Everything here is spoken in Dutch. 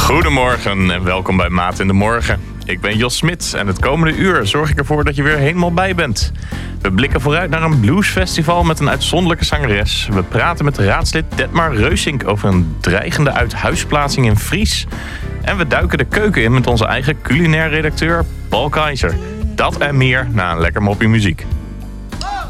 Goedemorgen en welkom bij Maat in de Morgen. Ik ben Jos Smits en het komende uur zorg ik ervoor dat je weer helemaal bij bent. We blikken vooruit naar een bluesfestival met een uitzonderlijke zangeres. We praten met raadslid Detmar Reusink over een dreigende uithuisplaatsing in Fries. En we duiken de keuken in met onze eigen culinair redacteur Paul Keizer. Dat en meer na een lekker moppie muziek.